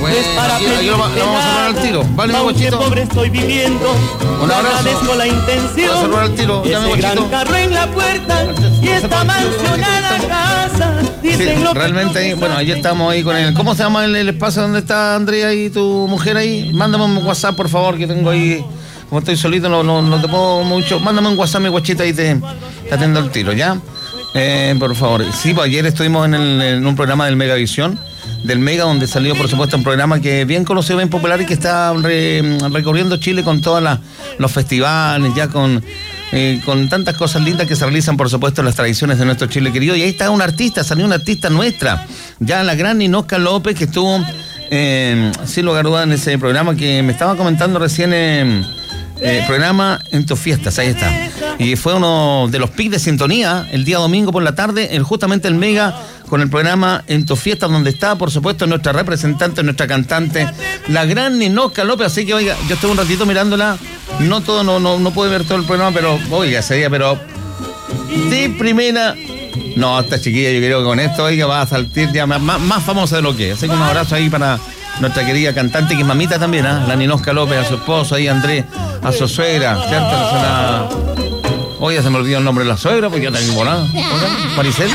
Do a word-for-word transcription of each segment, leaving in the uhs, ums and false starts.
Bueno, aquí, aquí lo, lo vamos a saludar al tiro. Vale, mi guachito. Pobre estoy viviendo. Un abrazo. Agradezco la intención. Vamos a saludar al tiro. Ya, mi Ese gran guachito. carro en la puerta y esta mansión a la casa. Sí, Dicen lo que realmente, ahí, bueno, ayer estamos ahí con el... ¿Cómo se llama el, el espacio donde está Andrea y tu mujer ahí? Mándame un WhatsApp, por favor, que tengo ahí... Como estoy solito, no, no, no te puedo mucho... Mándame un WhatsApp, mi guachita, y te, te atiendo el tiro, ¿ya? Eh, por favor. Sí, pues ayer estuvimos en, el, en un programa del Megavisión, del Mega, donde salió, por supuesto, un programa que es bien conocido, bien popular y que está re, recorriendo Chile con todos los festivales, ya con... Eh, con tantas cosas lindas que se realizan, por supuesto, en las tradiciones de nuestro Chile querido. Y ahí está un artista, salió una artista nuestra, ya la gran Ninosca López, que estuvo eh, sin lugar a dudas en ese programa que me estaba comentando recién, eh, eh, programa En tus fiestas, ahí está. Y fue uno de los pics de sintonía el día domingo por la tarde, el, justamente el Mega, con el programa En tus fiestas, donde está, por supuesto, nuestra representante, nuestra cantante, la gran Ninosca López. Así que, oiga, yo estuve un ratito mirándola. No todo, no, no, no pude ver todo el programa, pero, oiga, ese día, pero de primera, no, esta chiquilla, yo creo que con esto, oiga, va a saltar ya más, más famosa de lo que es. Así que un abrazo ahí para nuestra querida cantante, que es mamita también, ¿eh? La Ninosca López, a su esposo, ahí Andrés, a su suegra, ¿cierto? La... Oiga, se me olvidó el nombre de la suegra, porque ya tengo nada. Maricel.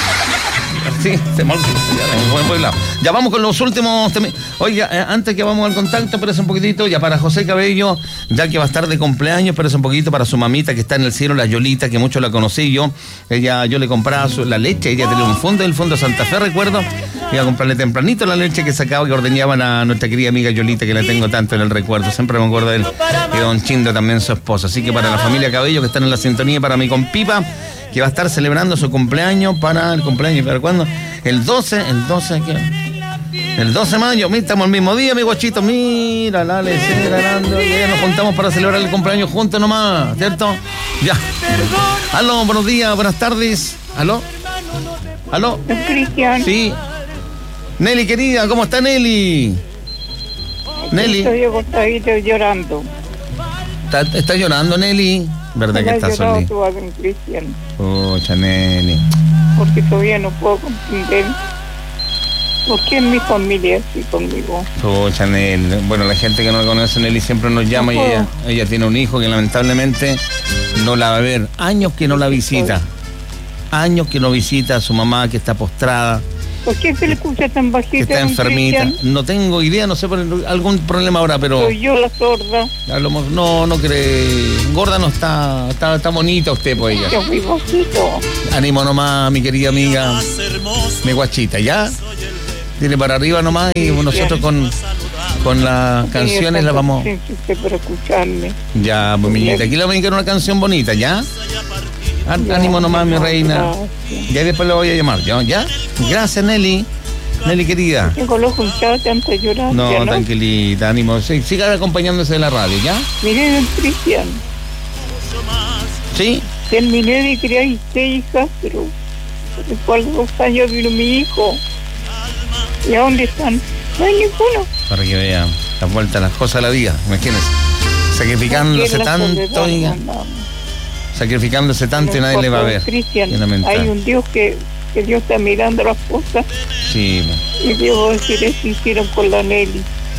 Sí, se me olvidó. Ya, ya vamos con los últimos. Oiga, eh, antes que vamos al contacto, espérese un poquitito, ya para José Cabello, ya que va a estar de cumpleaños, espérese un poquito para su mamita que está en el cielo, la Yolita, que mucho la conocí yo. Ella, yo le compraba su, la leche, ella tenía un fondo del Fondo Santa Fe, recuerdo. Iba a comprarle tempranito la leche que sacaba, que ordeñaban a nuestra querida amiga Yolita, que la tengo tanto en el recuerdo. Siempre me acuerdo de él. Y don Chindo también, su esposa. Así que para la familia Cabello, que están en la sintonía, para mi compipa, que va a estar celebrando su cumpleaños para el cumpleaños, ¿para cuándo? El doce, el doce, ¿qué? El doce de mayo, mira, estamos el mismo día, mi guachito, mira, la lecera, ya nos juntamos para celebrar el cumpleaños juntos nomás, ¿cierto? Ya. Aló, buenos días, buenas tardes. Aló. Aló. Cristian. Sí. Nelly, querida, ¿cómo está Nelly? Nelly. Estoy acostadito llorando. ¿Está, está llorando, Nelly? ¿Verdad que está solita? Cristian. Pucha, Nelly. Porque todavía no puedo comprender por qué mi familia así conmigo. Pucha, Nelly. Bueno, la gente que no la conoce, Nelly siempre nos llama y ella, ella tiene un hijo que lamentablemente no la va a ver. Años que no la visita. Años que no visita a su mamá, que está postrada. ¿Por qué se le escucha tan bajita? Que está enfermita. Cristian? No tengo idea, no sé, por algún problema habrá, pero... Soy yo la sorda. No, no cree. Gorda no está, está, está bonita usted, pues ella. Yo fui bajito. Ánimo nomás, mi querida amiga. Mi guachita, ¿ya? Tiene para arriba nomás y nosotros con, con las canciones las vamos... Para escucharme. Ya, pues mi niñita, aquí le voy a quedar una canción bonita, ¿ya? Ánimo nomás, mi reina. Ya después le voy a llamar, ¿ya? ¿Ya? Gracias, Nelly. Nelly, querida. Tengo los hinchados antes de llorar. No, ¿no? tranquilita, ánimo. Sí, siga acompañándose de la radio, ¿ya? Mire, don Cristian. ¿Sí? Terminé de criar seis hijas, pero después de dos años vino mi hijo. ¿Y a dónde están? No hay ninguno. Para que vea la vuelta a las cosas de la vida, imagínense. Sacrificándose tanto, oiga. Sacrificándose tanto y nadie le va a ver. Cristian, hay un Dios que, que Dios está mirando las cosas. Sí. Y debo decir, eso hicieron con la Nelly.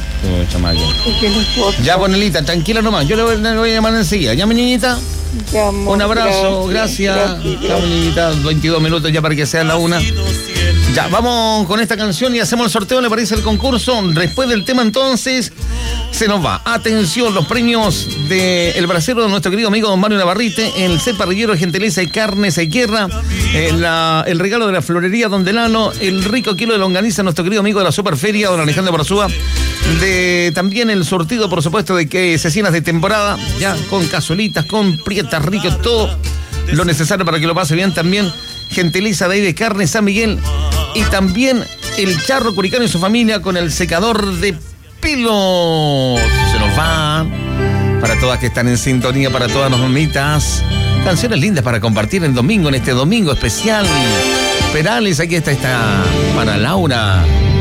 Ya, pues, Nelita, tranquila nomás. Yo le voy, le voy a llamar enseguida. ¿Ya, mi niñita? Ya, amor, un abrazo, gracias. gracias. gracias. Ya, mi niñita, veintidós minutos ya para que sea la una. Ya, vamos con esta canción y hacemos el sorteo, ¿le parece el concurso? Después del tema, entonces, se nos va. Atención, los premios del bracero de nuestro querido amigo don Mario Navarrite, el set parrillero de Gentileza y Carnes y Guerra, eh, la, el regalo de la florería Don Delano, el rico kilo de longaniza, nuestro querido amigo de la Superferia, don Alejandro Barzúa, de también el sortido, por supuesto, de que cecinas de temporada, ya con cazuelitas, con prietas ricas, todo lo necesario para que lo pase bien. También Gentileza de ahí de Carnes San Miguel. Y también el Charro Curicano y su familia con el secador de pelo. Se nos va. Para todas que están en sintonía, para todas las mamitas. Canciones lindas para compartir el domingo, en este domingo especial. Perales, aquí está esta para Laura.